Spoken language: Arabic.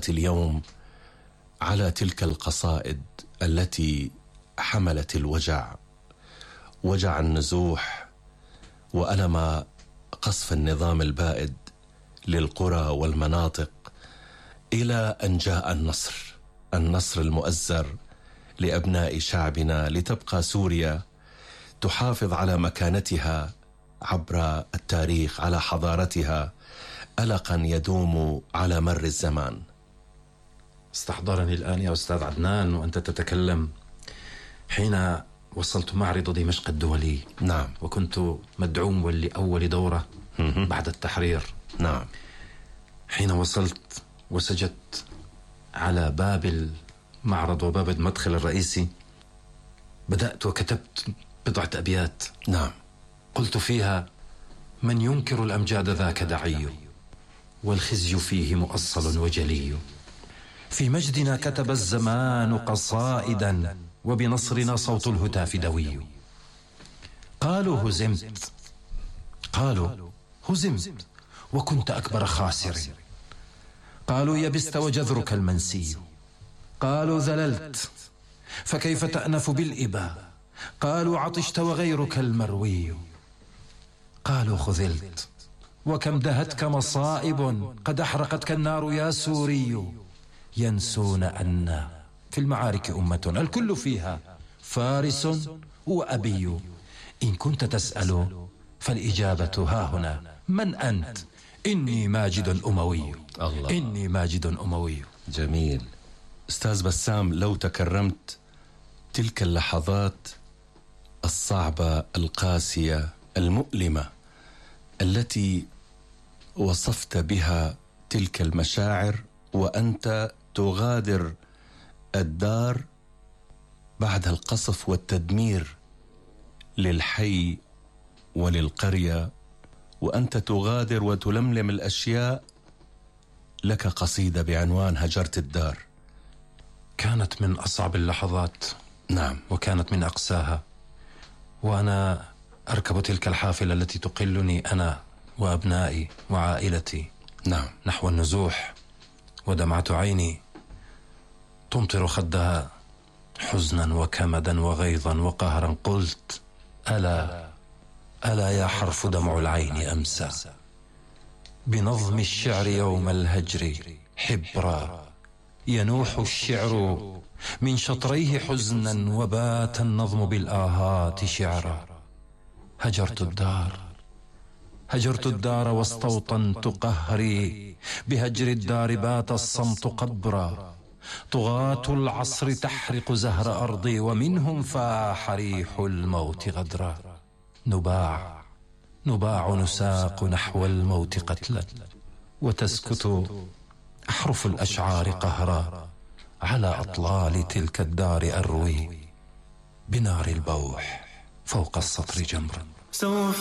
حلقة اليوم على تلك القصائد التي حملت الوجع، وجع النزوح وألم قصف النظام البائد للقرى والمناطق، إلى أن جاء النصر المؤزر لأبناء شعبنا، لتبقى سوريا تحافظ على مكانتها عبر التاريخ، على حضارتها، ألقا يدوم على مر الزمان. استحضرني الآن يا أستاذ عدنان وأنت تتكلم حين وصلت معرض دمشق الدولي. نعم. وكنت مدعوم لأول دورة بعد التحرير. نعم. حين وصلت وسجدت على باب المعرض وباب المدخل الرئيسي، بدأت وكتبت بضعة أبيات. نعم. قلت فيها: من ينكر الأمجاد ذاك دعي، والخزي فيه مؤصل وجلي. في مجدنا كتب الزمان قصائدا، وبنصرنا صوت الهتاف دوي. قالوا هزمت وكنت أكبر خاسر. قالوا يبست وجذرك المنسي. قالوا ذللت فكيف تأنف بالإباء. قالوا عطشت وغيرك المروي. قالوا خذلت وكم دهتك مصائب، قد أحرقتك النار يا سوري. ينسون أن في المعارك أمة الكل فيها فارس وأبي. إن كنت تسأل فالإجابة ها هنا: من أنت؟ إني ماجد أموي. الله. إني ماجد أموي. جميل. أستاذ بسام، لو تكرمت تلك اللحظات الصعبة القاسية المؤلمة التي وصفت بها تلك المشاعر وأنت تغادر الدار بعد القصف والتدمير للحي وللقرية، وأنت تغادر وتلملم الأشياء، لك قصيدة بعنوان هجرت الدار. كانت من أصعب اللحظات. نعم. وكانت من أقساها، وأنا أركب تلك الحافلة التي تقلني أنا وأبنائي وعائلتي. نعم. نحو النزوح، ودمعة عيني تمطر خدها حزنا وكمدا وغيظا وقهرا. قلت: ألا يا حرف دمع العين أمسى بنظم الشعر يوم الهجر حبرا. ينوح الشعر من شطريه حزنا، وبات النظم بالآهات شعرا. هجرت الدار واستوطنت قهري، بهجر الدار بات الصمت قبرا. طغاة العصر تحرق زهر أرضي، ومنهم فاح ريح الموت غدرا. نباع نساق نحو الموت قتلا، وتسكت أحرف الأشعار قهرا. على أطلال تلك الدار أروي، بنار البوح فوق السطر جمرا.